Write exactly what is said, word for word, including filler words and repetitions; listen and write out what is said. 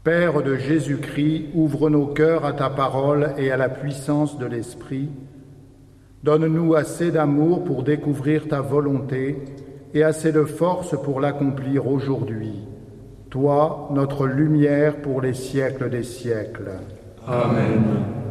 Père de Jésus-Christ, ouvre nos cœurs à ta parole et à la puissance de l'Esprit. Donne-nous assez d'amour pour découvrir ta volonté et assez de force pour l'accomplir aujourd'hui. Toi, notre lumière pour les siècles des siècles. Amen.